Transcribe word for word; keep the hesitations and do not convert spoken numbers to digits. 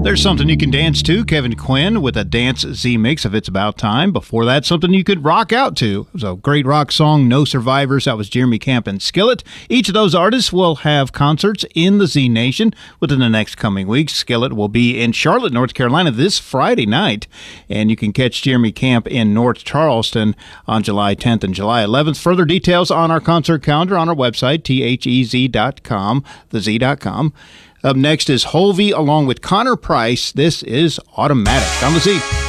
There's something you can dance to. Kevin Quinn with a Dance Z mix of It's About Time. Before that, something you could rock out to. It was a great rock song, No Survivors. That was Jeremy Camp and Skillet. Each of those artists will have concerts in the Z Nation within the next coming weeks. Skillet will be in Charlotte, North Carolina this Friday night. And you can catch Jeremy Camp in North Charleston on July tenth and July eleventh. Further details on our concert calendar on our website, T H E Z dot com, the Z dot com. Up next is Holvey along with Connor Price. This is Automatic on the Z.